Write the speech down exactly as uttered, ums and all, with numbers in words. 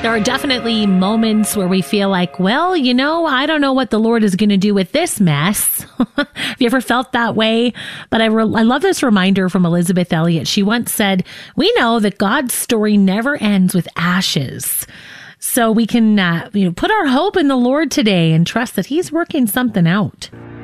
There are definitely moments where we feel like, well, you know, I don't know what the Lord is going to do with this mess. Have you ever felt that way? But I, re- I love this reminder from Elizabeth Elliot. She once said, we know that God's story never ends with ashes. So we can uh, you know, put our hope in the Lord today and trust that he's working something out.